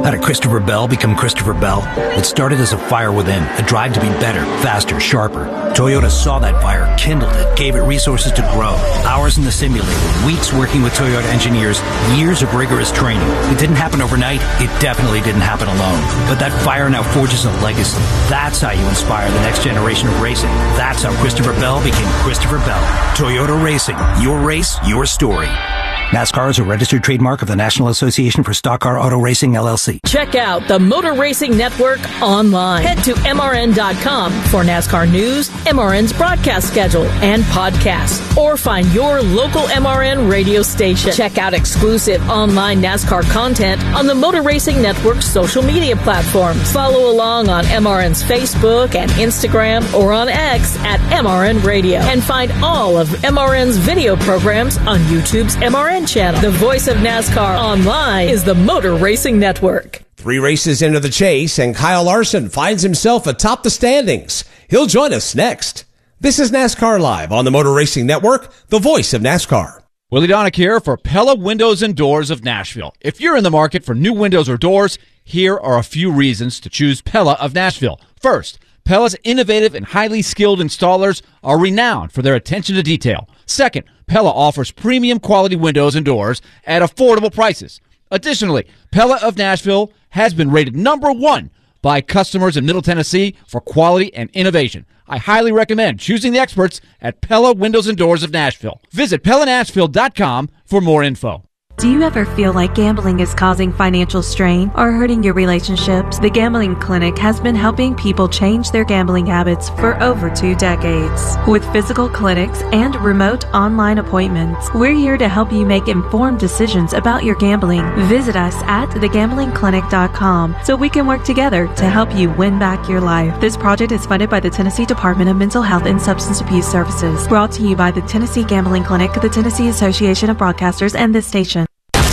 How did Christopher Bell become Christopher Bell? It started as a fire within, a drive to be better, faster, sharper. Toyota saw that fire, kindled it, gave it resources to grow. Hours in the simulator, weeks working with Toyota engineers, years of rigorous training. It didn't happen overnight. It definitely didn't happen alone. But that fire now forges a legacy. That's how you inspire the next generation of racing. That's how Christopher Bell became Christopher Bell. Toyota Racing. Your race, your story. NASCAR is a registered trademark of the National Association for Stock Car Auto Racing, L L C. Check out the Motor Racing Network online. Head to M R N dot com for NASCAR news, M R N's broadcast schedule, and podcasts. Or find your local M R N radio station. Check out exclusive online NASCAR content on the Motor Racing Network's social media platforms. Follow along on M R N's Facebook and Instagram or on X at M R N Radio. And find all of M R N's video programs on YouTube's M R N channel. The voice of NASCAR online is the Motor Racing Network. Three races into the chase, and Kyle Larson finds himself atop the standings. He'll join us next. This is NASCAR Live on the Motor Racing Network, the voice of NASCAR. Willie Donick here for Pella Windows and Doors of Nashville. If you're in the market for new windows or doors, here are a few reasons to choose Pella of Nashville. First, Pella's innovative and highly skilled installers are renowned for their attention to detail. Second, Pella offers premium quality windows and doors at affordable prices. Additionally, Pella of Nashville has been rated number one by customers in Middle Tennessee for quality and innovation. I highly recommend choosing the experts at Pella Windows and Doors of Nashville. Visit Pella Nashville dot com for more info. Do you ever feel like gambling is causing financial strain or hurting your relationships? The Gambling Clinic has been helping people change their gambling habits for over two decades. With physical clinics and remote online appointments, we're here to help you make informed decisions about your gambling. Visit us at the gambling clinic dot com so we can work together to help you win back your life. This project is funded by the Tennessee Department of Mental Health and Substance Abuse Services. Brought to you by the Tennessee Gambling Clinic, the Tennessee Association of Broadcasters, and this station.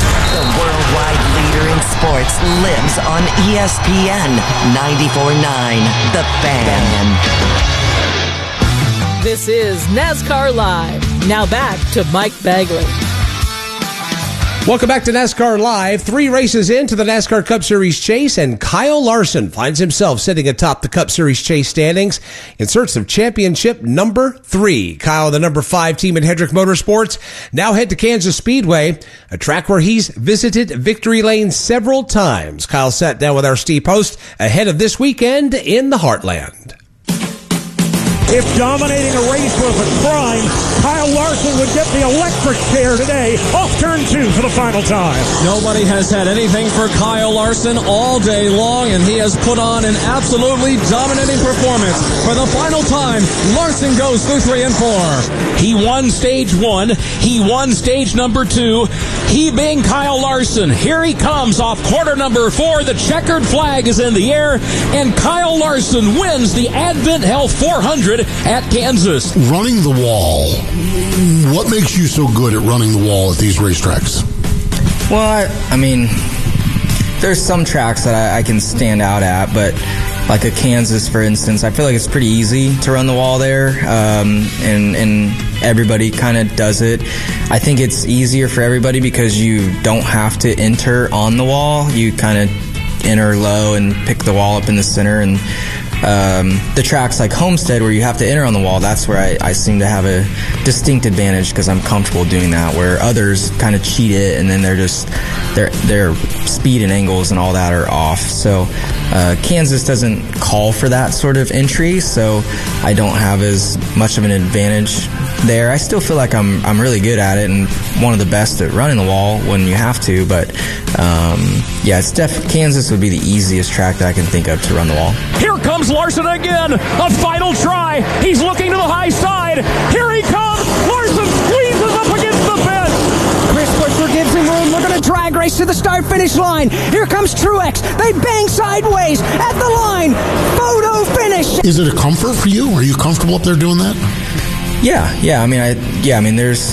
Sports lives on E S P N ninety-four point nine, The Fan. This is NASCAR Live. Now back to Mike Bagley. Welcome back to NASCAR Live. Three races into the NASCAR Cup Series chase, and Kyle Larson finds himself sitting atop the Cup Series chase standings in search of championship number three. Kyle, the number five team in Hendrick Motorsports, now head to Kansas Speedway, a track where he's visited Victory Lane several times. Kyle sat down with our Steve Post ahead of this weekend in the Heartland. If dominating a race was a crime, Kyle Larson would get the electric chair today off turn two for the final time. Nobody has had anything for Kyle Larson all day long, and he has put on an absolutely dominating performance. For the final time, Larson goes through three and four. He won stage one. He won stage number two. He being Kyle Larson. Here he comes off quarter number four. The checkered flag is in the air, and Kyle Larson wins the Advent Health four hundred at Kansas. Running the wall. What makes you so good at running the wall at these racetracks? Well, I, I mean, there's some tracks that I, I can stand out at, but like a Kansas, for instance, I feel like it's pretty easy to run the wall there, um, and, and everybody kind of does it. I think it's easier for everybody because you don't have to enter on the wall. You kind of enter low and pick the wall up in the center, and Um, the tracks like Homestead where you have to enter on the wall, that's where I, I seem to have a distinct advantage because I'm comfortable doing that, where others kind of cheat it and then they're just their their speed and angles and all that are off. So uh, Kansas doesn't call for that sort of entry, so I don't have as much of an advantage there. I still feel like I'm I'm really good at it and one of the best at running the wall when you have to, but um, yeah, it's def- Kansas would be the easiest track that I can think of to run the wall. Here comes Larson again. A final try. He's looking to the high side. Here he comes. Larson squeezes up against the fence. Chris Butcher gives him room. We're going to drag race to the start-finish line. Here comes Truex. They bang sideways at the line. Photo finish. Is it a comfort for you? Are you comfortable up there doing that? Yeah, yeah. I mean, I yeah. I mean, there's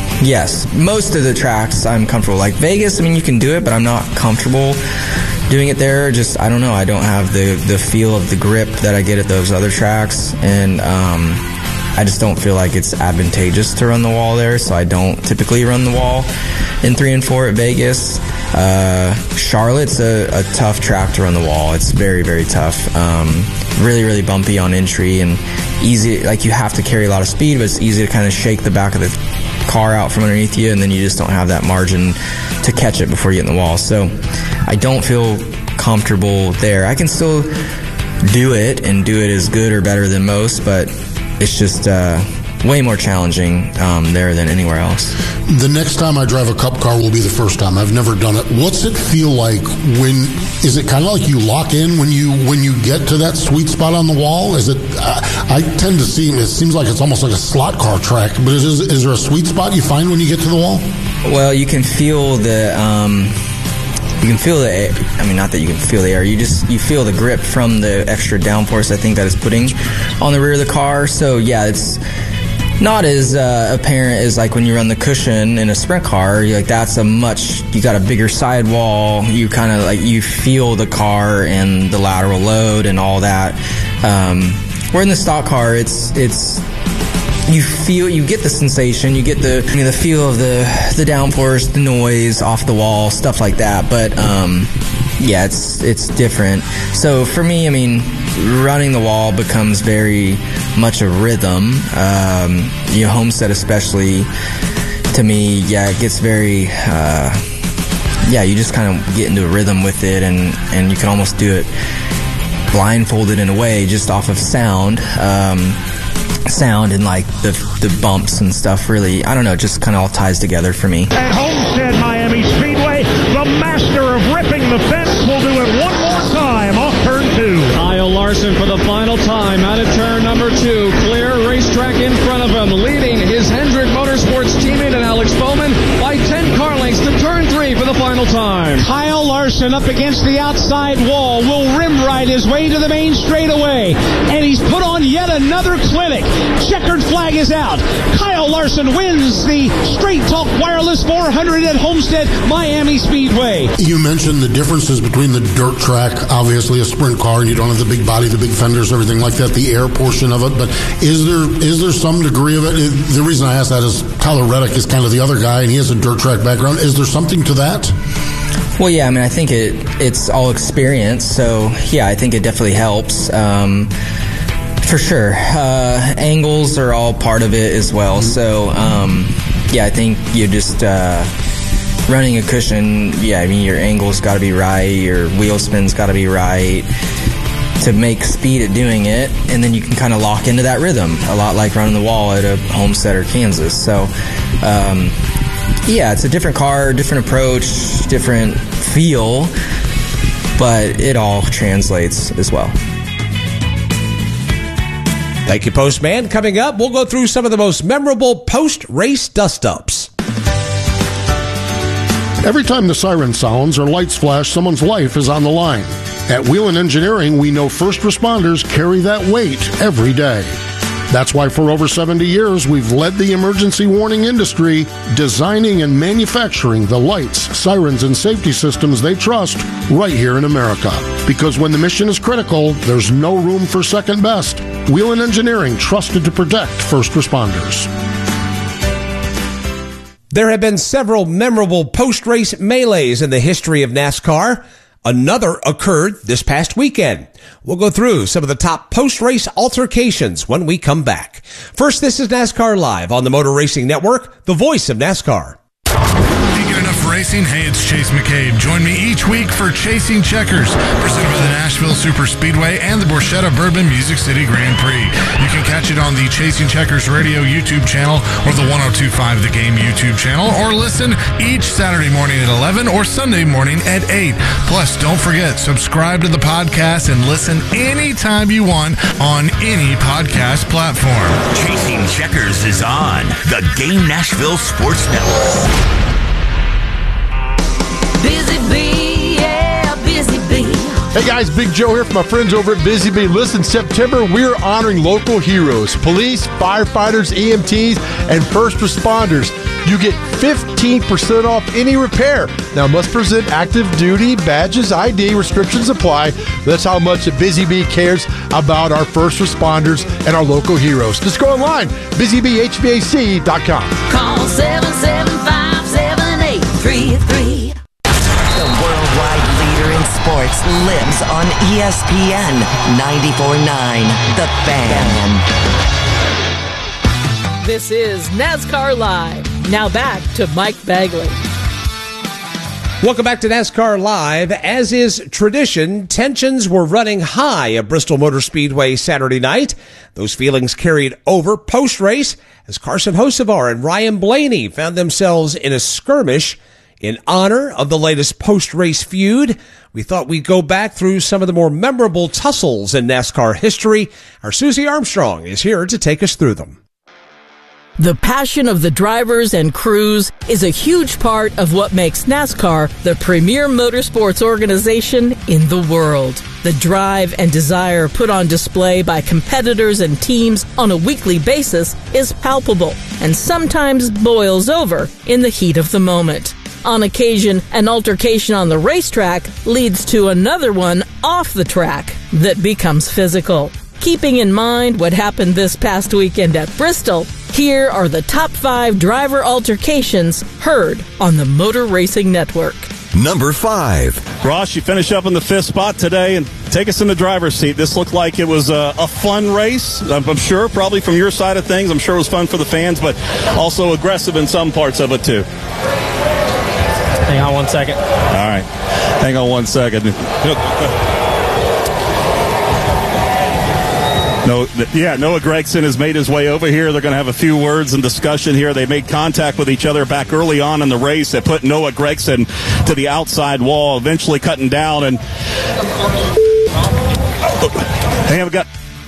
yes. Most of the tracks I'm comfortable. Like Vegas, I mean, you can do it, but I'm not comfortable doing it there. Just I don't know. I don't have the the feel of the grip that I get at those other tracks, and um, I just don't feel like it's advantageous to run the wall there. So I don't typically run the wall in three and four at Vegas. Uh, Charlotte's a, a tough track to run the wall. It's very, very tough. Um, really, really bumpy on entry and easy. Like, you have to carry a lot of speed, but it's easy to kind of shake the back of the car out from underneath you, and then you just don't have that margin to catch it before you get in the wall. So I don't feel comfortable there. I can still do it and do it as good or better than most, but it's just uh, way more challenging um, there than anywhere else. The next time I drive a Cup car will be the first time. I've never done it. What's it feel like when, is it kind of like you lock in when you when you get to that sweet spot on the wall? Is it, I, I tend to see, it seems like it's almost like a slot car track, but is, is there a sweet spot you find when you get to the wall? Well, you can feel the, um, you can feel the air. I mean, not that you can feel the air. You just, you feel the grip from the extra downforce, I think, that it's putting on the rear of the car. So, yeah, it's not as uh, apparent as like when you run the cushion in a sprint car. You're like, that's a much, you got a bigger sidewall. You kind of like, you feel the car and the lateral load and all that. Um, where in the stock car, it's, it's, you feel, you get the sensation, you get the, I mean, the feel of the, the downforce, the noise off the wall, stuff like that. But, um, yeah, it's, it's different. So for me, I mean, running the wall becomes very much a rhythm. Um, you know, Homestead especially, to me, yeah, it gets very, uh, yeah, you just kind of get into a rhythm with it, and, and you can almost do it blindfolded in a way, just off of sound. Um, sound and like the the bumps and stuff, really, I don't know, just kind of all ties together for me. At Homestead Miami Speedway, the master of ripping the fence will do it one more time off turn two. Kyle Larson for the final time out of turn number two. Clear racetrack in front of him, leading his Hendrick Motorsports teammate and Alex Bowman by ten car lengths to turn three for the final time. Kyle Larson up against the outside wall will rim ride his way to the main straightaway, and he's put on yet another clinic. Checkered flag is out. Kyle Larson wins the Straight Talk Wireless four hundred at Homestead Miami Speedway. You mentioned the differences between the dirt track, obviously a sprint car, and you don't have the big body, the big fenders, everything like that, the air portion of it, but is there is there some degree of it? The reason I ask that is Tyler Reddick is kind of the other guy, and he has a dirt track background. Is there something to that? Well, yeah, I mean, I think it it's all experience, so yeah, I think it definitely helps. Um, For sure. Uh, angles are all part of it as well. So, um, yeah, I think you just, uh, running a cushion, yeah, I mean, your angle's got to be right, your wheel spin's got to be right to make speed at doing it, and then you can kind of lock into that rhythm, a lot like running the wall at a Homestead or Kansas. So, um, yeah, it's a different car, different approach, different feel, but it all translates as well. Thank you, Postman. Coming up, we'll go through some of the most memorable post-race dust-ups. Every time the siren sounds or lights flash, someone's life is on the line. At Whelen Engineering, we know first responders carry that weight every day. That's why for over seventy years, we've led the emergency warning industry, designing and manufacturing the lights, sirens, and safety systems they trust right here in America. Because when the mission is critical, there's no room for second best. Whelen Engineering, trusted to protect first responders. There have been several memorable post-race melees in the history of NASCAR. Another occurred this past weekend. We'll go through some of the top post-race altercations when we come back. First, this is NASCAR Live on the Motor Racing Network, the voice of NASCAR. Racing. Hey, it's Chase McCabe. Join me each week for Chasing Checkers, presented by the Nashville Super Speedway and the Borchetta Bourbon Music City Grand Prix. You can catch it on the Chasing Checkers radio YouTube channel or the one oh two point five The Game YouTube channel, or listen each Saturday morning at eleven or Sunday morning at eight. Plus, don't forget, subscribe to the podcast and listen anytime you want on any podcast platform. Chasing Checkers is on the Game Nashville Sports Network. Busy Bee, yeah, Busy Bee. Hey guys, Big Joe here from my friends over at Busy Bee. Listen, September, we're honoring local heroes, police, firefighters, E M Ts, and first responders. You get fifteen percent off any repair. Now, must present active duty badges, I D, restrictions apply. That's how much Busy Bee cares about our first responders and our local heroes. Just go online, busy bee h v a c dot com. Call seven seven five, seven eight three three. lives on E S P N ninety-four point nine, The Fan. This is NASCAR Live. Now back to Mike Bagley. Welcome back to NASCAR Live. As is tradition, tensions were running high at Bristol Motor Speedway Saturday night. Those feelings carried over post-race as Carson Hocevar and Ryan Blaney found themselves in a skirmish in honor of the latest post-race feud. We thought we'd go back through some of the more memorable tussles in NASCAR history. Our Susie Armstrong is here to take us through them. The passion of the drivers and crews is a huge part of what makes NASCAR the premier motorsports organization in the world. The drive and desire put on display by competitors and teams on a weekly basis is palpable and sometimes boils over in the heat of the moment. On occasion, an altercation on the racetrack leads to another one off the track that becomes physical. Keeping in mind what happened this past weekend at Bristol, here are the top five driver altercations heard on the Motor Racing Network. Number five. Ross, you finish up in the fifth spot today and take us in the driver's seat. This looked like it was a, a fun race, I'm, I'm sure, probably from your side of things. I'm sure it was fun for the fans, but also aggressive in some parts of it, too. Hang on one second. All right. Hang on one second. No, yeah, Noah Gragson has made his way over here. They're going to have a few words and discussion here. They made contact with each other back early on in the race. They put Noah Gragson to the outside wall, eventually cutting down. And hey, I've got.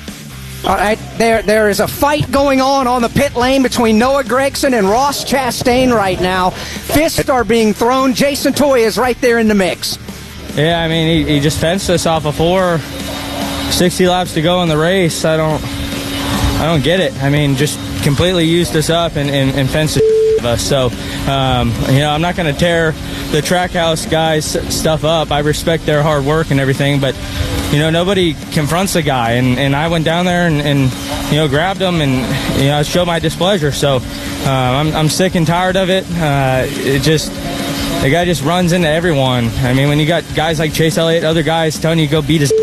All right, there there is a fight going on on the pit lane between Noah Gragson and Ross Chastain right now. Fists are being thrown. Jason Toy is right there in the mix. Yeah, I mean, he, he just fenced us off of four. sixty laps to go in the race. I don't I don't get it. I mean, just completely used us up and, and, and fenced us. So, um, you know, I'm not going to tear the Trackhouse guys' stuff up. I respect their hard work and everything, but, you know, nobody confronts a guy. And, and I went down there and, and, you know, grabbed him and, you know, showed my displeasure. So uh, I'm, I'm sick and tired of it. Uh, it just... The guy just runs into everyone. I mean, when you got guys like Chase Elliott, other guys telling you to go beat his...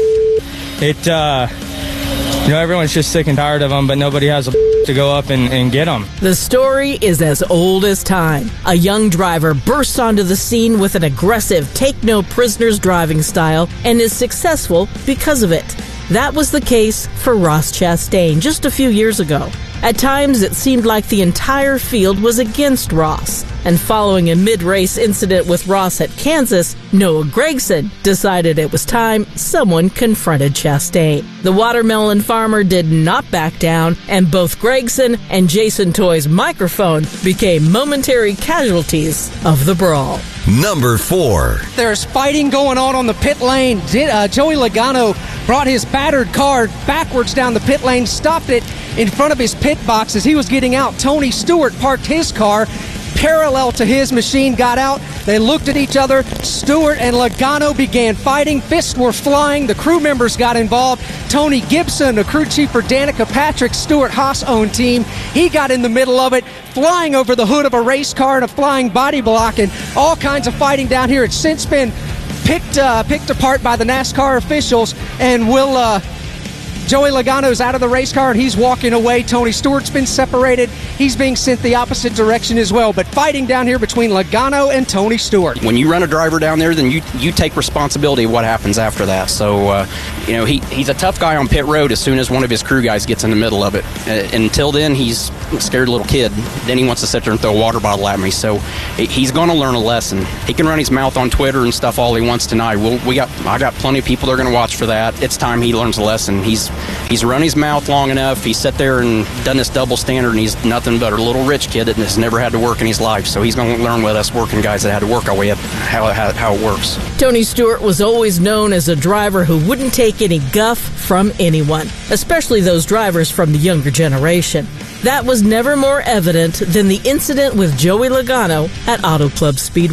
It, uh, you know, everyone's just sick and tired of them, but nobody has a to go up and, and get them. The story is as old as time. A young driver bursts onto the scene with an aggressive, take-no-prisoners driving style and is successful because of it. That was the case for Ross Chastain just a few years ago. At times, it seemed like the entire field was against Ross. And following a mid-race incident with Ross at Kansas, Noah Gragson decided it was time someone confronted Chastain. The watermelon farmer did not back down, and both Gragson and Jason Toy's microphone became momentary casualties of the brawl. Number four. There's fighting going on on the pit lane. Did, uh, Joey Logano brought his battered car backwards down the pit lane, stopped it in front of his pit box as he was getting out. Tony Stewart parked his car parallel to his machine, got out. They looked at each other. Stewart and Logano began fighting. Fists were flying. The crew members got involved. Tony Gibson, the crew chief for Danica Patrick, Stewart Haas-owned team, he got in the middle of it, flying over the hood of a race car and a flying body block, and all kinds of fighting down here. It's since been picked uh, picked apart by the NASCAR officials, and will uh, Joey Logano's out of the race car and he's walking away. Tony Stewart's been separated. He's being sent the opposite direction as well. But fighting down here between Logano and Tony Stewart. When you run a driver down there, then you you take responsibility of what happens after that. So, uh, you know, he, he's a tough guy on pit road as soon as one of his crew guys gets in the middle of it. Uh, until then, he's a scared little kid. Then he wants to sit there and throw a water bottle at me. So he's going to learn a lesson. He can run his mouth on Twitter and stuff all he wants tonight. We'll, we got I got plenty of people that are going to watch for that. It's time he learns a lesson. He's He's run his mouth long enough. He's sat there and done this double standard, and he's nothing but a little rich kid that has never had to work in his life. So he's going to learn with us working guys that had to work our way up how, how, how it works. Tony Stewart was always known as a driver who wouldn't take any guff from anyone, especially those drivers from the younger generation. That was never more evident than the incident with Joey Logano at Auto Club Speedway.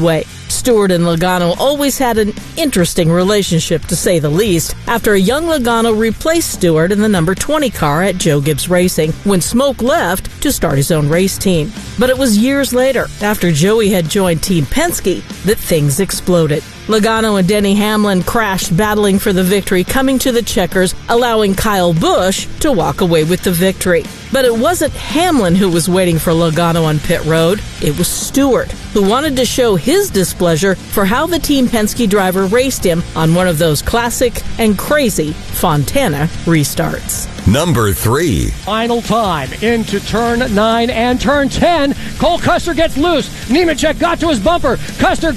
Stewart and Logano always had an interesting relationship, to say the least, after a young Logano replaced Stewart in the number twenty car at Joe Gibbs Racing when Smoke left to start his own race team. But it was years later, after Joey had joined Team Penske, that things exploded. Logano and Denny Hamlin crashed, battling for the victory, coming to the checkers, allowing Kyle Busch to walk away with the victory. But it wasn't Hamlin who was waiting for Logano on pit road. It was Stewart, who wanted to show his displeasure for how the Team Penske driver raced him on one of those classic and crazy Fontana restarts. Number three. Final time into turn nine and turn ten. Cole Custer gets loose. Nemechek got to his bumper. Custer